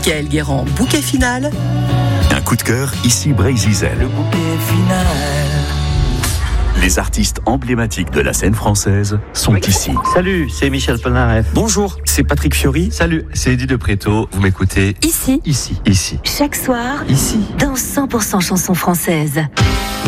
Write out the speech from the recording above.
Michael Guérand, bouquet final. Un coup de cœur, ici Bray-Zizel. Le bouquet final. Les artistes emblématiques de la scène française sont ici. Salut, c'est Michel Polnareff. Bonjour, c'est Patrick Fiori. Salut, c'est Eddie de Préto. Vous m'écoutez ici, ici, ici. chaque soir, Ici. dans 100% chansons françaises.